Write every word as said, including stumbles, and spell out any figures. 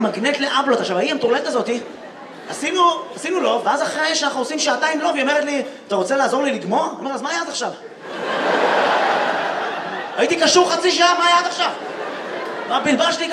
מגנט לאבלות. עכשיו, ההיא המטורללת הזאתי, עשינו, עשינו לוב, ואז אחרי שאנחנו עושים שעתיים לוב, היא אומרת לי, אתה רוצה לעזור לי לגמור? אני אומר, אז מה היה עד עכשיו? הייתי קשור חצי שעה, מה היה עד עכשיו? מה בלבשתי?